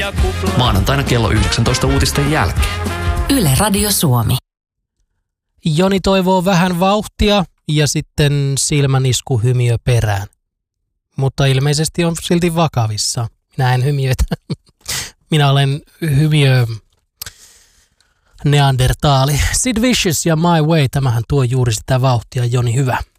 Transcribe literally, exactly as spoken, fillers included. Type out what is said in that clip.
Maanantaina kello yhdeksäntoista uutisten jälkeen. Yle Radio Suomi. Joni toivoo vähän vauhtia ja sitten silmänisku hymiö perään. Mutta ilmeisesti on silti vakavissa. Minä en hymiöitä. Minä olen hymiö neandertaali. Sid Vicious ja My Way, tämähän tuo juuri sitä vauhtia. Joni, hyvä.